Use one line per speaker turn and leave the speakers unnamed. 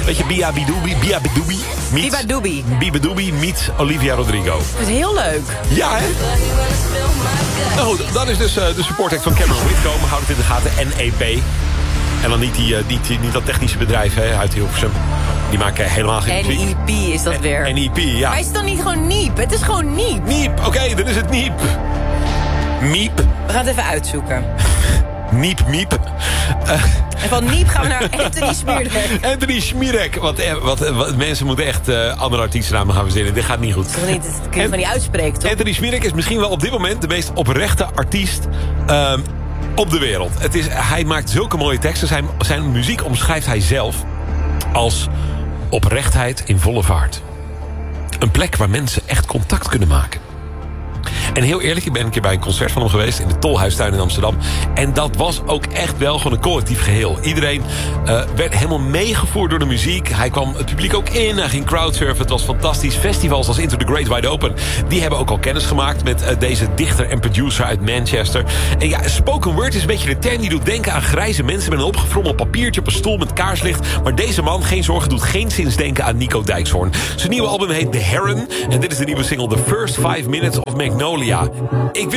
Weet je, Biba meets Olivia Rodrigo.
Dat is heel leuk.
Ja, hè? Nou goed, dan is dus de support act van Cameron Whitcomb. Houd het in de gaten, NEP. En dan niet dat technische bedrijf uit Hilversum. Die maken helemaal geen muziek.
NEP is dat weer.
NEP, ja.
Maar is het dan niet gewoon Niep? Het is gewoon Niep.
Niep, oké, dan is het Niep. Miep.
We gaan het even uitzoeken.
Miep.
En van Niep gaan we naar Anthony Smirek.
Anthony Smirek. Wat mensen moeten echt andere artiestennamen gaan verzinnen. Dit gaat niet goed.
Dat kun je gewoon niet uitspreken, toch?
Anthony Smirek is misschien wel op dit moment de meest oprechte artiest op de wereld. Hij maakt zulke mooie teksten. Zijn muziek omschrijft hij zelf als oprechtheid in volle vaart. Een plek waar mensen echt contact kunnen maken. En heel eerlijk, ik ben een keer bij een concert van hem geweest in de Tolhuistuin in Amsterdam. En dat was ook echt wel gewoon een collectief geheel. Iedereen werd helemaal meegevoerd door de muziek. Hij kwam het publiek ook in, hij ging crowdsurfen. Het was fantastisch. Festivals als Into the Great Wide Open, die hebben ook al kennis gemaakt met deze dichter en producer uit Manchester. En ja, spoken word is een beetje de term die doet denken aan grijze mensen met een opgefrommeld papiertje op een stoel met kaarslicht. Maar deze man, geen zorgen, doet geen zins denken aan Nico Dijkshoorn. Zijn nieuwe album heet The Heron. En dit is de nieuwe single The First 5 Minutes of Magnolia. Ik